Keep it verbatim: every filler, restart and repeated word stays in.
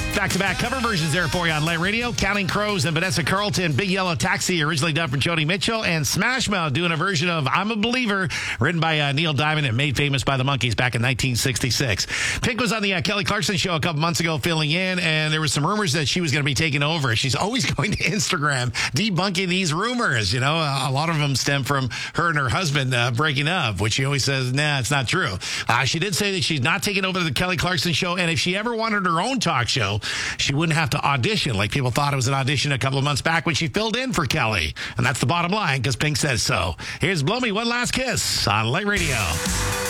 Back-to-back cover versions there for you on Light Radio. Counting Crows and Vanessa Carlton, Big Yellow Taxi, originally done for Joni Mitchell, and Smash Mouth doing a version of I'm a Believer, written by uh, Neil Diamond and made famous by the Monkees back in nineteen sixty-six. Pink was on the uh, Kelly Clarkson show a couple months ago filling in, and there was some rumors that she was going to be taking over. She's always going to Instagram debunking these rumors. You know, a lot of them stem from her and her husband uh, breaking up, which she always says, nah, it's not true. Uh, she did say that she's not taking over the Kelly Clarkson show, and if she ever wanted her own talk show, she wouldn't have to audition like people thought it was an audition a couple of months back when she filled in for Kelly. And that's the bottom line because Pink says so. Here's Blow Me One Last Kiss on Light Radio.